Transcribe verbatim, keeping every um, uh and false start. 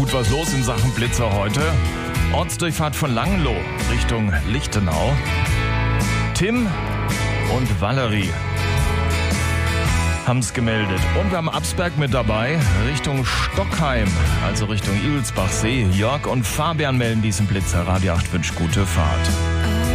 gut was los in Sachen Blitzer heute. Ortsdurchfahrt von Langenloh Richtung Lichtenau. Tim und Valerie haben es gemeldet. Und wir haben Absberg mit dabei, Richtung Stockheim, also Richtung Ilsbachsee. Jörg und Fabian melden diesen Blitzer. Radio acht wünscht gute Fahrt.